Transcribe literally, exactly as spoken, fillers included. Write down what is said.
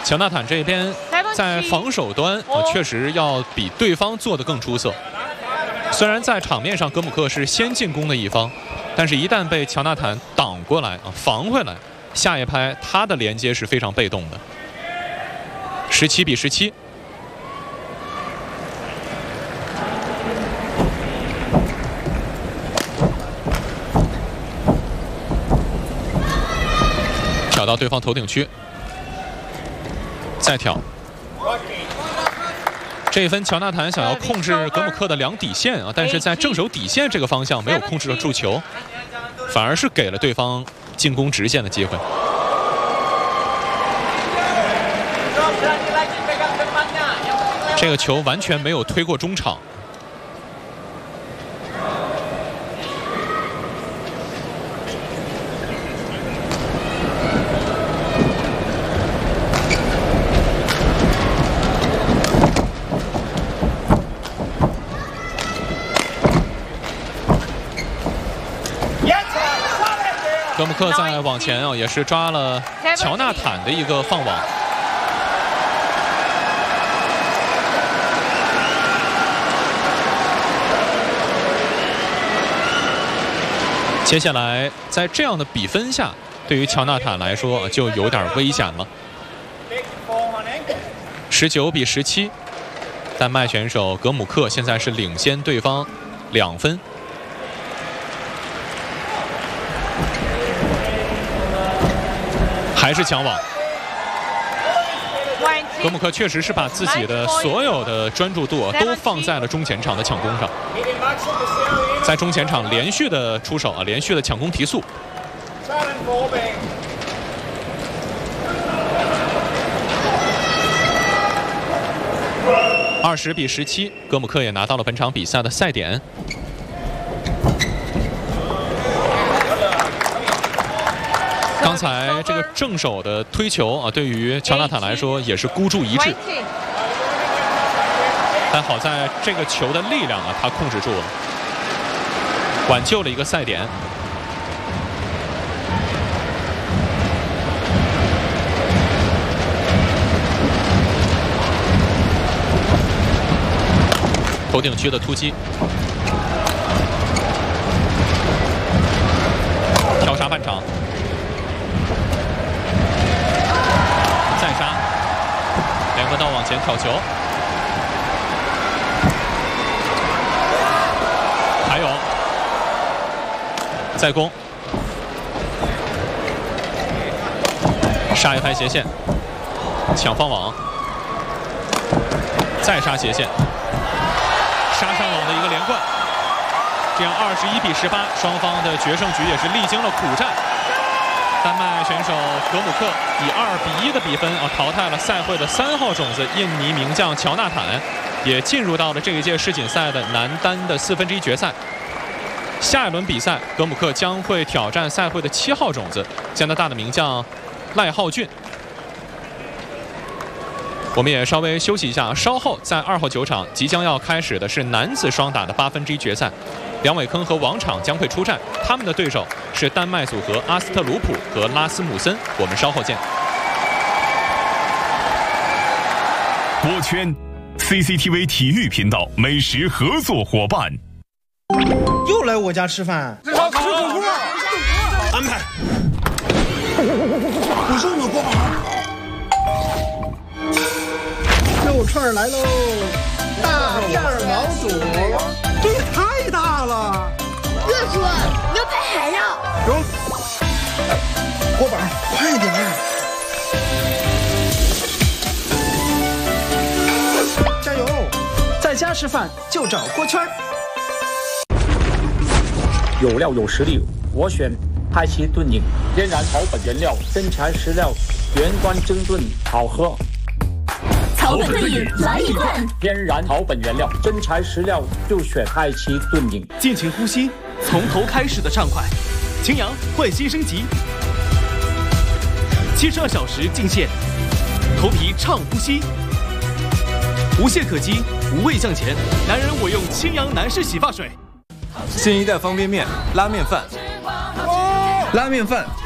乔纳坦这边在防守端啊，确实要比对方做得更出色。虽然在场面上格姆克是先进攻的一方，但是一旦被乔纳坦挡过来啊，防回来，下一拍他的连接是非常被动的。十七比十七。挑到对方头顶区，再挑。这一分，乔纳坦想要控制格姆克的两底线啊，但是在正手底线这个方向没有控制住球，反而是给了对方进攻直线的机会。这个球完全没有推过中场。格姆克在往前啊，也是抓了乔纳坦的一个放网。接下来在这样的比分下，对于乔纳坦来说就有点危险了。十九比十七，丹麦选手格姆克现在是领先对方两分。还是抢网，格姆克确实是把自己的所有的专注度都放在了中前场的抢攻上，在中前场连续的出手啊，连续的抢攻提速。二十比十七，格姆克也拿到了本场比赛的赛点。刚才这个正手的推球啊，对于乔纳坦来说也是孤注一掷。但好在这个球的力量啊，他控制住了，挽救了一个赛点。头顶区的突击，跳杀半场。再杀，两个道往前挑球，还有再攻，杀一拍斜线，抢放网，再杀斜线，杀上网的一个连贯，这样二十一比十八，双方的决胜局也是历经了苦战。丹麦选手格姆克以二比一的比分啊淘汰了赛会的三号种子印尼名将乔纳坦，也进入到了这一届世锦赛的男单的四分之一决赛。下一轮比赛，格姆克将会挑战赛会的七号种子加拿大的名将赖浩俊。我们也稍微休息一下，稍后在二号球场即将要开始的是男子双打的八分之一决赛。梁伟铿和王昶将会出战，他们的对手是丹麦组合阿斯特鲁普和拉斯姆森。我们稍后见。 国圈 C C T V 体育频道美食合作伙伴。 又来我家吃饭，吃火锅，安排。不是我锅，肉串来喽，大片毛肚，这也太大了。 热叔，你要拍海呀？ 有。锅板，快点！加油！在家吃饭就找锅圈。 有料有实力，我选派奇炖饮，天然草本原料，真材实料，原罐蒸炖，好喝。 草本炖饮来一罐， 天然草本原料，真材实料，就选派奇炖饮。 尽情呼吸，从头开始的畅快。擎阳焕新升级，七十二小时净线，头皮畅呼吸，无懈可击，无畏向前。男人我用清扬男士洗发水。 新一代方便面拉面饭，拉面饭